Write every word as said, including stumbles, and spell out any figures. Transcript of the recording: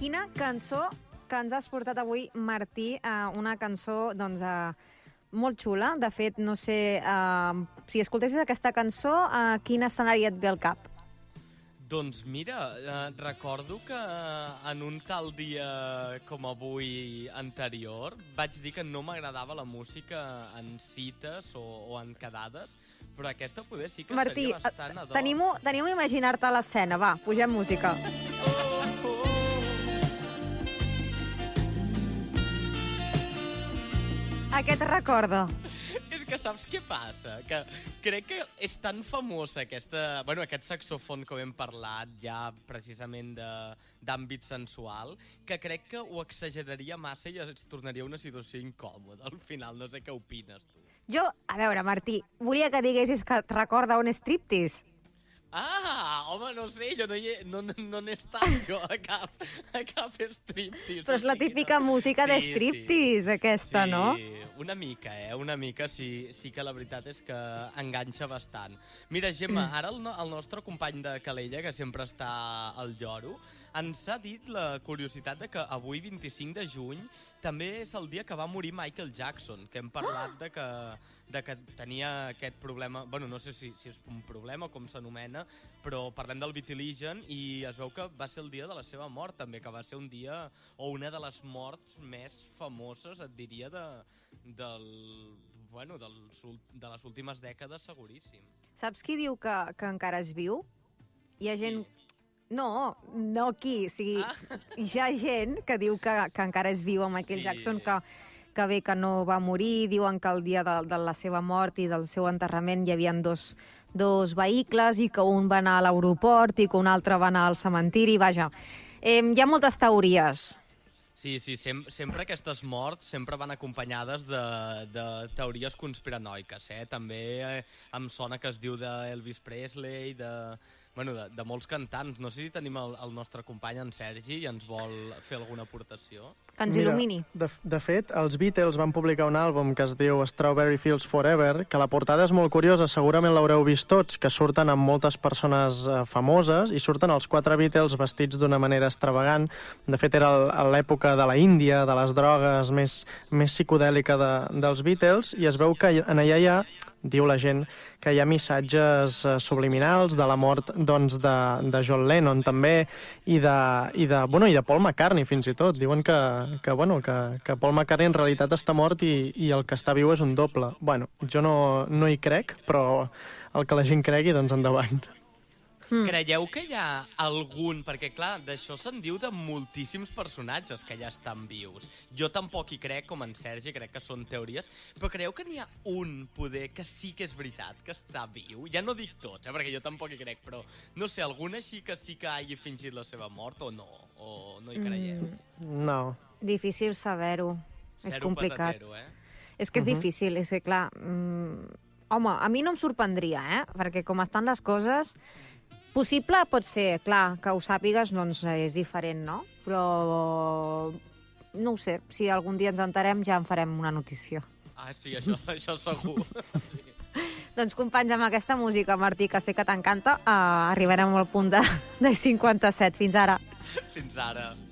quina cançó que ens has portat avui, Martí, uh, una cançó doncs, uh, molt xula. De fet, no sé, uh, si escoltessis aquesta cançó, uh, quin escenari et ve al cap? Doncs mira, eh, recordo que en un tal dia com avui anterior vaig dir que no m'agradava la música en cites o, o en quedades, però aquesta poder sí que Martí, seria bastant ad hoc. Tenim-ho tenim a imaginar-te a l'escena. Va, pugem música. Oh, oh. A què et recorda? És que saps què passa? Que crec que és tan famosa aquesta, bueno, aquest saxofon que hem parlat ja precisament d'àmbit sensual, que crec que ho exageraria massa i es tornaria una situació incòmoda. Al final, no sé què opines tu. Jo, a veure, Martí, volia que diguessis que et recorda un striptease. Ah, home, no sé, jo no hi he, no, no n'he estat jo a cap, a cap striptease. Però és la típica no. música sí, de striptease, sí. aquesta, sí, no? Sí, una mica, eh? Una mica, sí, sí que la veritat és que enganxa bastant. Mira, Gemma, ara el, el nostre company de Calella, que sempre està al lloro, ens ha dit la curiositat de que avui, vint-i-cinc de juny, també és el dia que va morir Michael Jackson, que hem parlat de que, de que tenia aquest problema, bueno, no sé si, si és un problema o com s'anomena, però parlem del vitiligen i es veu que va ser el dia de la seva mort també, que va ser un dia o una de les morts més famoses, et diria, de, del, bueno, del, de les últimes dècades, seguríssim. Saps qui diu que, que encara és viu? Hi ha gent... Sí. No, no aquí, o sigui, ah. hi ha gent que diu que, que encara és viu amb Michael sí. Jackson, que, que bé que no va morir, diuen que el dia de, de la seva mort i del seu enterrament hi havia dos, dos vehicles i que un va anar a l'aeroport i que un altre va anar al cementiri, vaja. Eh, hi ha moltes teories. Sí, sí, sem sempre aquestes morts sempre van acompanyades de, de teories conspiranoiques, eh? També eh, em sona que es diu d'Elvis Presley, de... Bueno, de, de molts cantants. No sé si tenim el, el nostre company, en Sergi, i ens vol fer alguna aportació. Que ens il·lumini. De, de fet, els Beatles van publicar un àlbum que es diu Strawberry Fields Forever, que la portada és molt curiosa, segurament l'haureu vist tots, que surten amb moltes persones eh, famoses, i surten els quatre Beatles vestits d'una manera extravagant. De fet, era l'època de la Índia, de les drogues, més, més psicodèlica de, dels Beatles, i es veu que en allà hi ha, diu la gent, que hi ha missatges eh, subliminals de la mort doncs, de, de John Lennon també i de, i, de, bueno, i de Paul McCartney fins i tot. Diuen que, que, bueno, que, que Paul McCartney en realitat està mort i, i el que està viu és un doble. Bueno, jo no, no hi crec, però el que la gent cregui, doncs endavant. Mm. Creieu que hi ha algun... Perquè, clar, d'això se'n diu de moltíssims personatges que ja estan vius. Jo tampoc hi crec, com en Sergi, crec que són teories, però creieu que n'hi ha un poder que sí que és veritat, que està viu? Ja no dic tots, eh, perquè jo tampoc hi crec, però no sé, algun així que sí que hagi fingit la seva mort o no? O no hi creieu? Mm, no. Difícil saber-ho. És complicat. Patatero, eh? És que és Uh-huh. difícil, és que, clar... Mm, home, a mi no em sorprendria, eh? Perquè com estan les coses... Possible pot ser, clar, que ho sàpigues, doncs és diferent, no? Però no ho sé, si algun dia ens enterem ja en farem una notícia. Ah, sí, això, això segur. Sí. Doncs companys, amb aquesta música, Martí, que sé que t'encanta, uh, arribarem al punt de, de cinquanta-set. Fins ara. Fins ara.